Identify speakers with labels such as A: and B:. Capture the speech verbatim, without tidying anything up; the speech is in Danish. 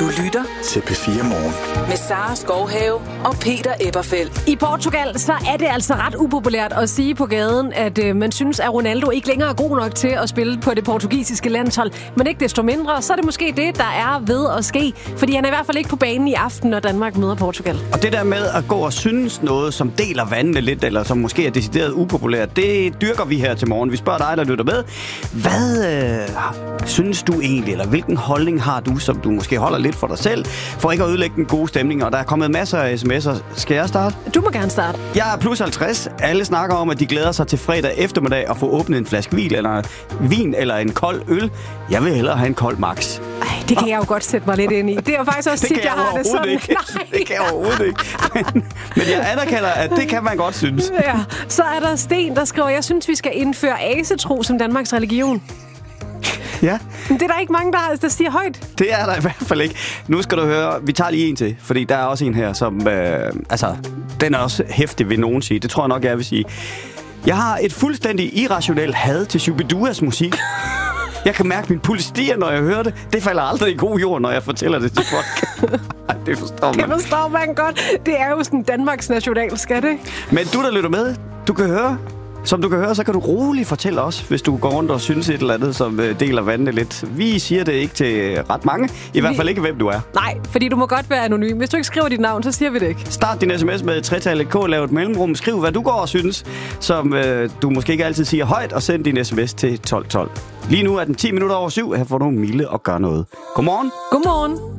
A: Du lytter
B: til P fire Morgen
A: med Sara Skovhave og Peter Eberfeldt.
C: I Portugal så er det altså ret upopulært at sige på gaden, at øh, man synes, at Ronaldo ikke længere er god nok til at spille på det portugisiske landshold. Men ikke desto mindre, så er det måske det, der er ved at ske. Fordi han er i hvert fald ikke på banen i aften, når Danmark møder Portugal.
D: Og det der med at gå og synes noget, som deler vandene lidt, eller som måske er decideret upopulært, det dyrker vi her til morgen. Vi spørger dig, der lytter med. Hvad øh, synes du egentlig, eller hvilken holdning har du, som du måske holder lidt for dig selv, for ikke at ødelægge den gode stemning? Og der er kommet masser af sms'er. Skal jeg starte?
C: Du må gerne starte.
D: Jeg er plus halvtreds. Alle snakker om, at de glæder sig til fredag eftermiddag at få åbnet en flaske vin, eller vin, eller en kold øl. Jeg vil hellere have en kold Max.
C: Ej, det kan jeg jo godt sætte mig lidt ind i. Det er jo faktisk også
D: det
C: tit, jeg, jeg har det sådan.
D: Ikke. Det kan jeg overhovedet ikke. Men, men jeg anerkender, at det kan man godt synes.
C: Ja, så er der Sten, der skriver, jeg synes, vi skal indføre asetro som Danmarks religion.
D: Ja.
C: Men det er der ikke mange, der, der siger højt.
D: Det er der i hvert fald ikke. Nu skal du høre, vi tager lige en til, fordi der er også en her, som, øh, altså, den er også heftig, vil nogen sige. Det tror jeg nok, jeg vil sige. Jeg har et fuldstændig irrationelt had til Shubiduas musik. Jeg kan mærke, at min puls stiger, når jeg hører det. Det falder aldrig i god jord, når jeg fortæller det til folk. Det forstår man.
C: Det forstår man godt. Det er jo sådan Danmarks nationalskat, ikke?
D: Men du, der lytter med, du kan høre... Som du kan høre, så kan du roligt fortælle os, hvis du går rundt og synes et eller andet, som deler vandene lidt. Vi siger det ikke til ret mange. I hvert fald ikke, hvem du er.
C: Nej, fordi du må godt være anonym. Hvis du ikke skriver dit navn, så siger vi det ikke.
D: Start din sms med tretallet K, lav et mellemrum, skriv hvad du går og synes, som øh, du måske ikke altid siger højt, og send din sms til tolv tolv. Lige nu er den ti minutter over syv. Her får du Mille og gør noget. Godmorgen.
C: Godmorgen.